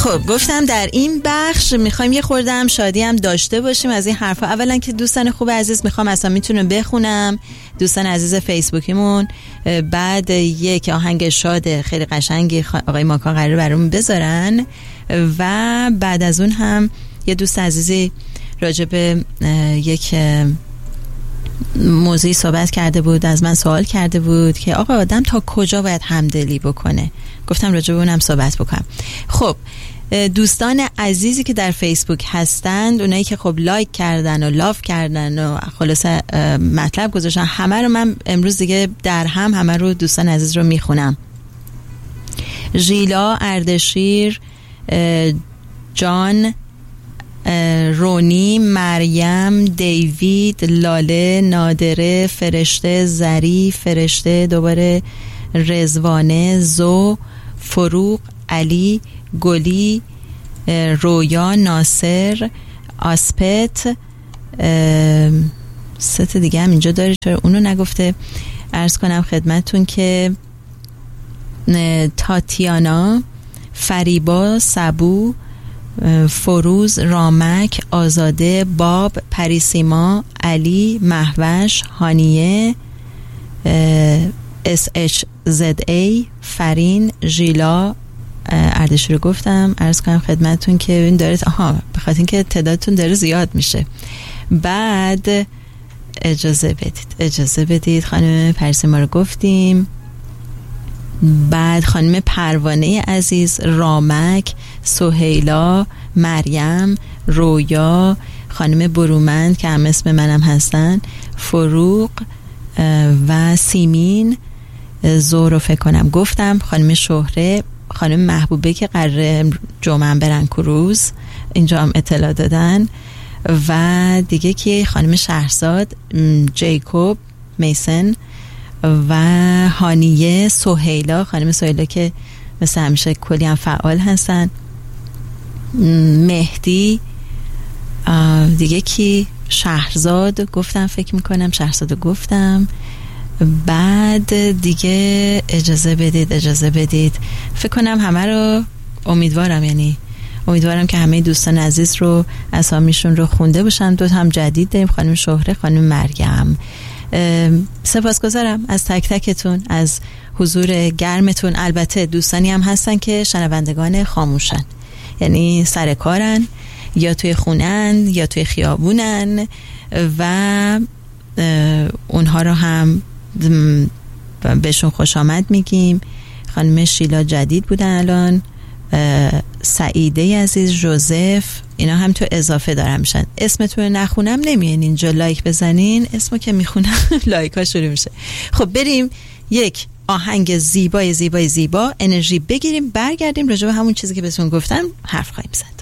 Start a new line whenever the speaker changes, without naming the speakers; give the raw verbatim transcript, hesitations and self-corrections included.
خب گفتم در این بخش میخوایم یه خورده هم شادی هم داشته باشیم از این حرفا. اولا که دوستان خوب عزیز میخوام اصلا میتونه بخونم، دوستان عزیز فیسبوکیمون، بعد یک آهنگ شاد خیلی قشنگی آقای ماکان قراره برامون بذارن و بعد از اون هم یه دوست عزیزی راجع به یک موضوعی صحبت کرده بود، از من سوال کرده بود که آقا آدم تا کجا باید همدلی بکنه. گفتم راجع به اونم صحبت بکنم. خب دوستان عزیزی که در فیسبوک هستند، اونایی که خب لایک کردن و لاف کردن و خلاصه مطلب گذاشتن، همه رو من امروز دیگه در هم همه رو دوستان عزیز رو میخونم. ژیلا، اردشیر، جان، رونی، مریم، دیوید، لاله، نادره، فرشته، زری، فرشته، دوباره رزوانه، زو، فروغ، علی، گلی، رویا، ناصر، آسپت، ست دیگه هم اینجا داره چرا اونو نگفته. عرض کنم خدمتون که تاتیانا، فریبا، سبو، فروز، رامک، آزاده، باب، پریسیما، علی، مهوش، هانیه، اس اچ زد ای، فرین، ژیلا، اردشیر رو گفتم. عرض کنم خدمتون که این داره آها بخاطر اینکه تعدادتون داره زیاد میشه. بعد اجازه بدید اجازه بدید خانم پریسیما رو گفتیم. بعد خانم پروانه عزیز، رامک، سهیلا، مریم، رویا، خانم برومند که هم اسم منم هستن، فروغ و سیمین، زورو فکر کنم گفتم، خانم شهره، خانم محبوبه که قراره جمعه برن کروز، اینجا هم اطلاع دادن. و دیگه که خانم شهرزاد، جیکوب، میسن و هانیه، سهیلا، خانم سهیلا که مثل همیشه کلی هم فعال هستن، مهدی، دیگه کی شهرزاد گفتم فکر میکنم شهرزاد گفتم. بعد دیگه اجازه بدید اجازه بدید فکر کنم همه رو امیدوارم یعنی امیدوارم که همه دوستان عزیز رو اسامیشون رو خونده باشن. دو تا هم جدید داریم، خانم شهره، خانم مریم. سپاسگزارم از تک تکتون، از حضور گرمتون. البته دوستانی هم هستن که شنوندگان خاموشن، یعنی سر کارن یا توی خونن یا توی خیابونن و اونها رو هم بهشون خوش آمد میگیم. خانم شیلا جدید بودن الان، سعیده عزیز، جوزف، اینا هم تو اضافه دارم میشن. اسمتون رو نخونم نمیان اینجا لایک بزنین، اسمو که میخونم لایک ها شروع میشه. خب بریم یک آهنگ زیبای زیبای زیبا انرژی بگیریم، برگردیم راجع به همون چیزی که بهتون گفتم حرف خواهیم زد.